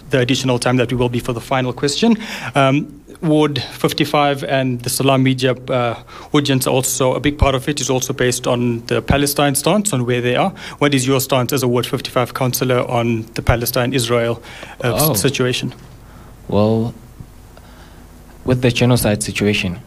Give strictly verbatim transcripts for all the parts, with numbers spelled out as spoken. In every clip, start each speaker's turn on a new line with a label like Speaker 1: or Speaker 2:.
Speaker 1: the additional time that we will be for the final question. Um, Ward fifty-five and the Salam Media uh, audience, also a big part of it is also based on the Palestine stance, on where they are. What is your stance as a Ward fifty-five councillor on the Palestine-Israel uh,
Speaker 2: oh.
Speaker 1: situation?
Speaker 2: Well, with the genocide situation.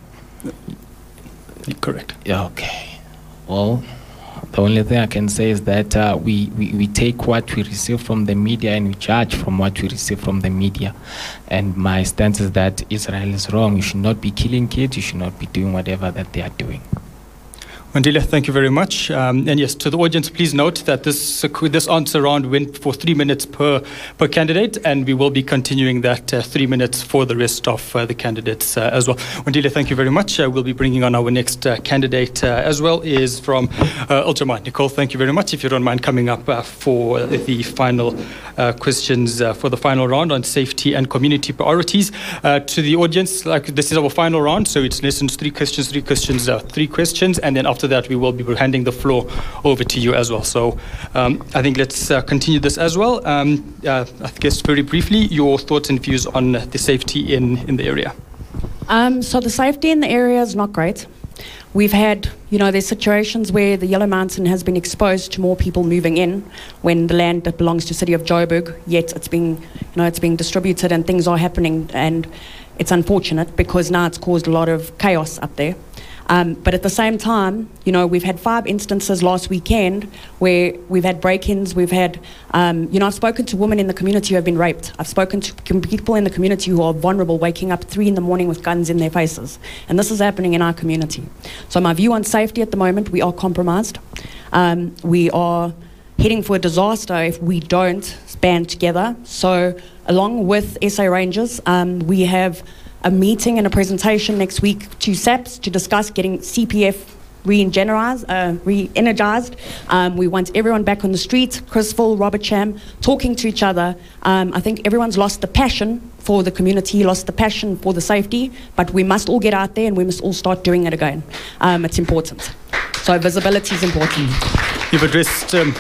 Speaker 1: Correct.
Speaker 2: Yeah, okay. Well, the only thing I can say is that uh, we, we, we take what we receive from the media and we judge from what we receive from the media. And my stance is that Israel is wrong. You should not be killing kids. You should not be doing whatever that they are doing.
Speaker 1: Wandile, thank you very much. Um, and yes, to the audience, please note that this uh, this answer round went for three minutes per per candidate, and we will be continuing that uh, three minutes for the rest of uh, the candidates uh, as well. Wandile, thank you very much. Uh, we'll be bringing on our next uh, candidate uh, as well, is from uh, Al Jama-ah. Nicole, thank you very much. If you don't mind coming up uh, for the final uh, questions uh, for the final round on safety and community priorities. Uh, to the audience, like this is our final round, so it's less than three questions, three questions, uh, three questions, and then after After that, we will be handing the floor over to you as well. So um, I think let's uh, continue this as well. Um, uh, I guess very briefly, your thoughts and views on the safety in, in the area.
Speaker 3: Um, so the safety in the area is not great. We've had, you know, there's situations where the Yellow Mountain has been exposed to more people moving in when the land that belongs to the city of Joburg, yet it's being, you know, it's being distributed and things are happening, and it's unfortunate because now it's caused a lot of chaos up there. Um, but at the same time, you know, we've had five instances last weekend where we've had break-ins, we've had, um, you know, I've spoken to women in the community who have been raped. I've spoken to people in the community who are vulnerable, waking up at three in the morning with guns in their faces. And this is happening in our community. So my view on safety at the moment, we are compromised. Um, we are heading for a disaster if we don't band together. So along with S A Rangers, um, we have a meeting and a presentation next week to S A P S to discuss getting C P F re-energized. Uh, re-energized. Um, we want everyone back on the street, Chris Full, Robert Cham, talking to each other. Um, I think everyone's lost the passion for the community, lost the passion for the safety, but we must all get out there and we must all start doing it again. Um, it's important. So visibility is important.
Speaker 1: You've addressed... Um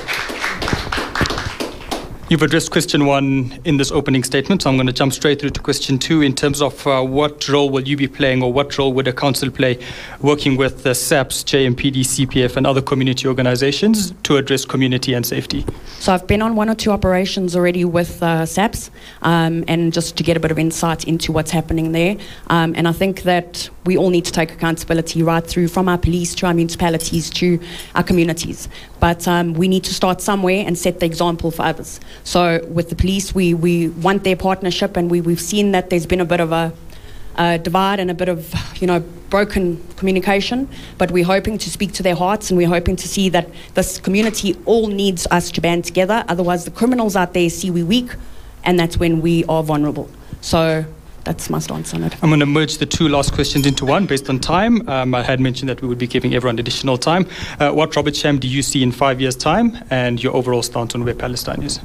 Speaker 1: You've addressed question one in this opening statement, so I'm going to jump straight through to question two in terms of uh, what role will you be playing, or what role would a council play working with the S A P S, J M P D, C P F and other community organizations to address community and safety?
Speaker 3: So I've been on one or two operations already with uh, S A P S, um, and just to get a bit of insight into what's happening there. Um, and I think that we all need to take accountability right through, from our police to our municipalities to our communities. But um, we need to start somewhere and set the example for others. So with the police, we, we want their partnership, and we, we've seen that there's been a bit of a, a divide and a bit of, you know, broken communication, but we're hoping to speak to their hearts, and we're hoping to see that this community all needs us to band together. Otherwise, the criminals out there see we're weak, and that's when we are vulnerable. So that's my stance on it.
Speaker 1: I'm going to merge the two last questions into one based on time. Um, I had mentioned that we would be giving everyone additional time. Uh, what, Robert Cham, do you see in five years' time, and your overall stance on where Palestine is?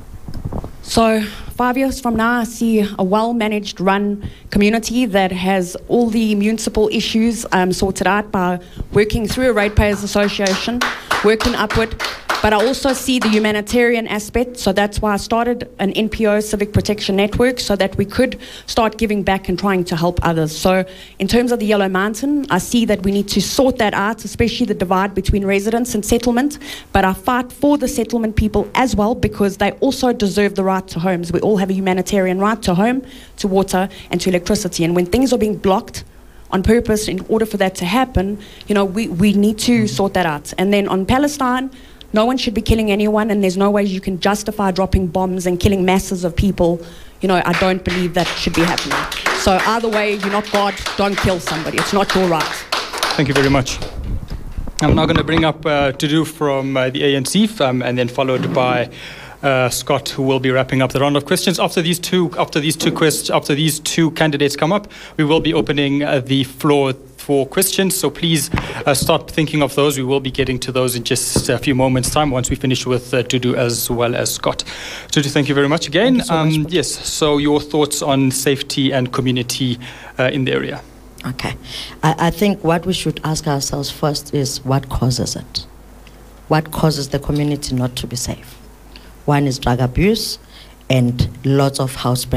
Speaker 3: So five years from now, I see a well-managed run community that has all the municipal issues um, sorted out by working through a ratepayers association, working upward. But I also see the humanitarian aspect, so that's why I started an N P O Civic Protection Network, so that we could start giving back and trying to help others. So in terms of the Yellow Mountain, I see that we need to sort that out, especially the divide between residents and settlement. But I fight for the settlement people as well, because they also deserve the right to homes. We all have a humanitarian right to home, to water and to electricity. And when things are being blocked on purpose in order for that to happen, you know, we, we need to sort that out. And then on Palestine, no one should be killing anyone, and there's no way you can justify dropping bombs and killing masses of people. You know, I don't believe that should be happening. So either way, you're not God, don't kill somebody. It's not your right.
Speaker 1: Thank you very much. I'm now going to bring up uh, Tudu from uh, the A N C, um, and then followed by uh, Scott, who will be wrapping up the round of questions. After these two, after these two questions, after these two candidates come up, we will be opening uh, the floor for questions. So please uh, start thinking of those. We will be getting to those in just a few moments' time once we finish with uh, Tudu as well as Scott. Tudu, thank you very much again.
Speaker 4: So
Speaker 1: um,
Speaker 4: much.
Speaker 1: Yes. So your thoughts on safety and community uh, in the area?
Speaker 4: Okay. I, I think what we should ask ourselves first is what causes it? What causes the community not to be safe? One is drug abuse and lots of house